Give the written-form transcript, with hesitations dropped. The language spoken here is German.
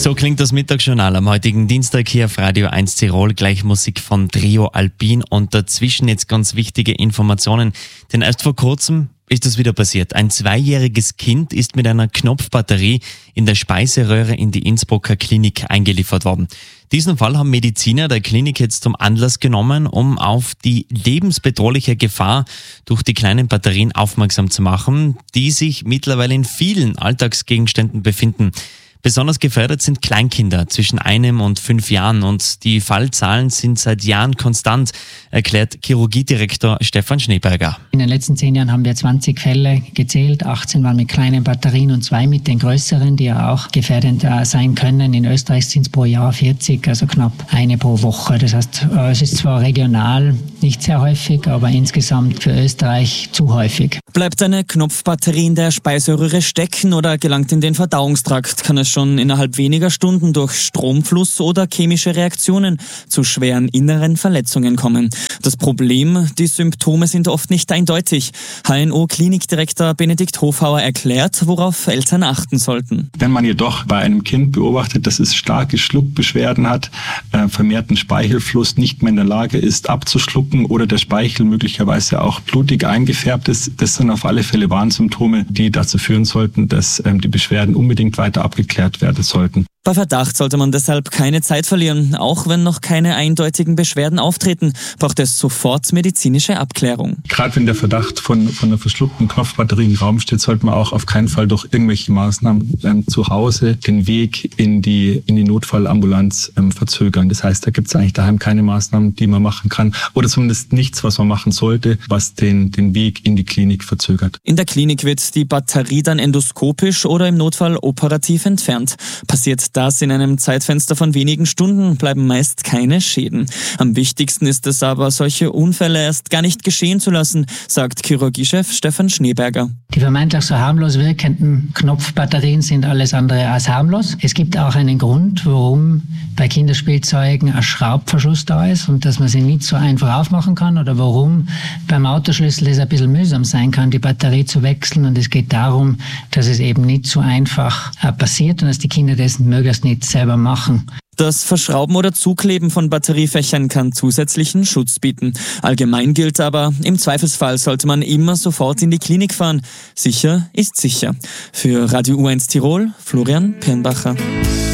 So klingt das Mittagsjournal am heutigen Dienstag hier auf Radio 1 Tirol. Gleich Musik von Trio Alpin und dazwischen jetzt ganz wichtige Informationen. Denn erst vor kurzem ist das wieder passiert. Ein 2-jähriges Kind ist mit einer Knopfbatterie in der Speiseröhre in die Innsbrucker Klinik eingeliefert worden. Diesen Fall haben Mediziner der Klinik jetzt zum Anlass genommen, um auf die lebensbedrohliche Gefahr durch die kleinen Batterien aufmerksam zu machen, die sich mittlerweile in vielen Alltagsgegenständen befinden. Besonders gefährdet sind Kleinkinder zwischen 1 und 5 Jahren und die Fallzahlen sind seit Jahren konstant, erklärt Chirurgiedirektor Stefan Schneeberger. In den letzten 10 Jahren haben wir 20 Fälle gezählt, 18 waren mit kleinen Batterien und 2 mit den größeren, die ja auch gefährdend sein können. In Österreich sind es pro Jahr 40, also knapp eine pro Woche. Das heißt, es ist zwar regional nicht sehr häufig, aber insgesamt für Österreich zu häufig. Bleibt eine Knopfbatterie in der Speiseröhre stecken oder gelangt in den Verdauungstrakt, kann es schon innerhalb weniger Stunden durch Stromfluss oder chemische Reaktionen zu schweren inneren Verletzungen kommen. Das Problem, die Symptome sind oft nicht eindeutig. HNO-Klinikdirektor Benedikt Hofauer erklärt, worauf Eltern achten sollten. Wenn man jedoch bei einem Kind beobachtet, dass es starke Schluckbeschwerden hat, vermehrten Speichelfluss, nicht mehr in der Lage ist abzuschlucken oder der Speichel möglicherweise auch blutig eingefärbt ist, das sind auf alle Fälle Warnsymptome, die dazu führen sollten, dass die Beschwerden unbedingt weiter abgeklärt werden sollten. Bei Verdacht sollte man deshalb keine Zeit verlieren. Auch wenn noch keine eindeutigen Beschwerden auftreten, braucht es sofort medizinische Abklärung. Gerade wenn der Verdacht von einer verschluckten Knopfbatterie im Raum steht, sollte man auch auf keinen Fall durch irgendwelche Maßnahmen zu Hause den Weg in die Notfallambulanz verzögern. Das heißt, da gibt es eigentlich daheim keine Maßnahmen, die man machen kann oder zumindest nichts, was man machen sollte, was den Weg in die Klinik verzögert. In der Klinik wird die Batterie dann endoskopisch oder im Notfall operativ entfernt. Passiert das in einem Zeitfenster von wenigen Stunden, bleiben meist keine Schäden. Am wichtigsten ist es aber, solche Unfälle erst gar nicht geschehen zu lassen, sagt Chirurgiechef Stefan Schneeberger. Die vermeintlich so harmlos wirkenden Knopfbatterien sind alles andere als harmlos. Es gibt auch einen Grund, warum bei Kinderspielzeugen ein Schraubverschluss da ist und dass man sie nicht so einfach aufmachen kann oder warum beim Autoschlüssel es ein bisschen mühsam sein kann, die Batterie zu wechseln. Und es geht darum, dass es eben nicht so einfach passiert und dass die Kinder das möglichst nicht selber machen. Das Verschrauben oder Zukleben von Batteriefächern kann zusätzlichen Schutz bieten. Allgemein gilt aber, im Zweifelsfall sollte man immer sofort in die Klinik fahren. Sicher ist sicher. Für Radio U1 Tirol, Florian Pirnbacher.